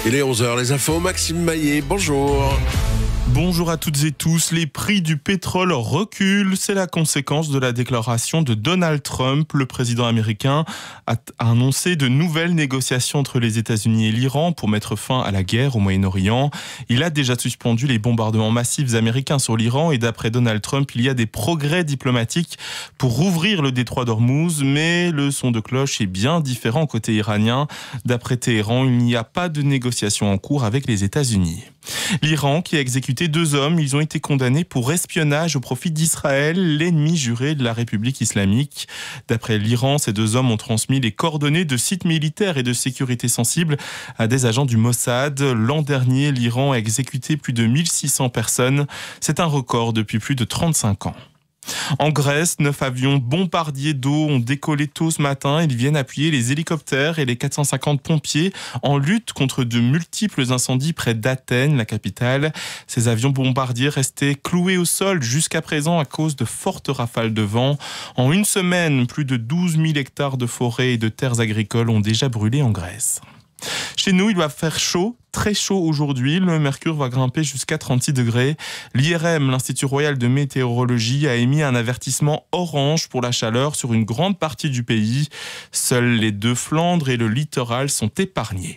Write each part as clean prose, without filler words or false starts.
Il est 11h, les infos, Maxime Maillet, bonjour. Bonjour à toutes et tous. Les prix du pétrole reculent. C'est la conséquence de la déclaration de Donald Trump. Le président américain a annoncé de nouvelles négociations entre les États-Unis et l'Iran pour mettre fin à la guerre au Moyen-Orient. Il a déjà suspendu les bombardements massifs américains sur l'Iran et d'après Donald Trump, il y a des progrès diplomatiques pour rouvrir le détroit d'Ormuz. Mais le son de cloche est bien différent côté iranien. D'après Téhéran, il n'y a pas de négociations en cours avec les États-Unis. L'Iran qui a exécuté 2 hommes, ils ont été condamnés pour espionnage au profit d'Israël, l'ennemi juré de la République islamique. D'après l'Iran, ces 2 hommes ont transmis les coordonnées de sites militaires et de sécurité sensibles à des agents du Mossad. L'an dernier, l'Iran a exécuté plus de 1600 personnes. C'est un record depuis plus de 35 ans. En Grèce, 9 avions bombardiers d'eau ont décollé tôt ce matin. Ils viennent appuyer les hélicoptères et les 450 pompiers en lutte contre de multiples incendies près d'Athènes, la capitale. Ces avions bombardiers restaient cloués au sol jusqu'à présent à cause de fortes rafales de vent. En une semaine, plus de 12 000 hectares de forêts et de terres agricoles ont déjà brûlé en Grèce. Chez nous, il va faire chaud, très chaud aujourd'hui. Le mercure va grimper jusqu'à 36 degrés. L'IRM, l'Institut Royal de Météorologie, a émis un avertissement orange pour la chaleur sur une grande partie du pays. Seuls les 2 Flandres et le littoral sont épargnés.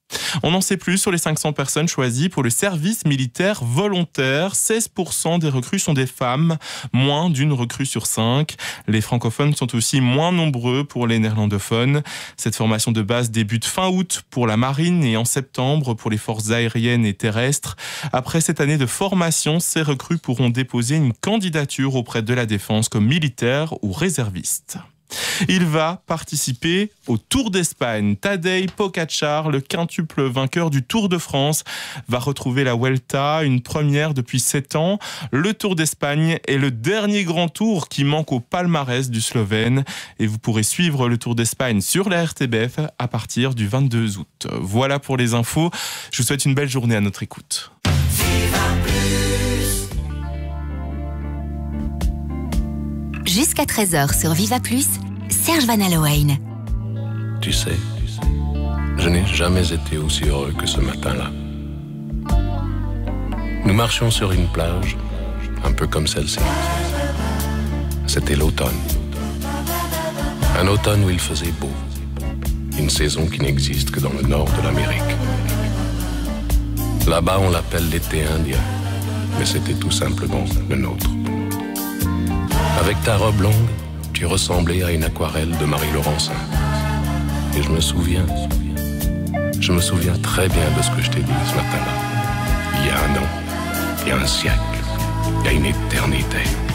On en sait plus sur les 500 personnes choisies pour le service militaire volontaire. 16% des recrues sont des femmes, moins d'1 recrue sur 5. Les francophones sont aussi moins nombreux pour les néerlandophones. Cette formation de base débute fin août pour la marine et en septembre pour les forces aériennes et terrestres. Après cette année de formation, ces recrues pourront déposer une candidature auprès de la défense comme militaire ou réserviste. Il va participer au Tour d'Espagne. Tadej Pogačar, le quintuple vainqueur du Tour de France, va retrouver la Vuelta, une première depuis 7 ans. Le Tour d'Espagne est le dernier grand tour qui manque au palmarès du Slovène. Et vous pourrez suivre le Tour d'Espagne sur la RTBF à partir du 22 août. Voilà pour les infos. Je vous souhaite une belle journée à notre écoute. Jusqu'à 13h sur Viva Plus, Serge Van Allowen. Tu sais, je n'ai jamais été aussi heureux que ce matin-là. Nous marchions sur une plage, un peu comme celle-ci. C'était l'automne. Un automne où il faisait beau. Une saison qui n'existe que dans le nord de l'Amérique. Là-bas, on l'appelle l'été indien, mais c'était tout simplement le nôtre. Avec ta robe longue, tu ressemblais à une aquarelle de Marie Laurencin. Et je me souviens très bien de ce que je t'ai dit ce matin-là. Il y a un an, il y a un siècle, il y a une éternité.